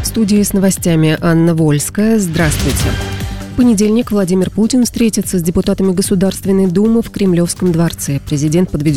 студии с новостями Анна Вольская. Здравствуйте. В понедельник Владимир Путин встретится с депутатами Государственной Думы в Кремлевском дворце. Президент подведет